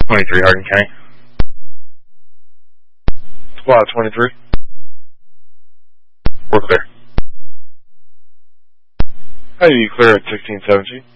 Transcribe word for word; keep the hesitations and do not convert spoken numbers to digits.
twenty-three, Hardin County. Squad twenty-three. We're clear. How do you clear at sixteen seventeen?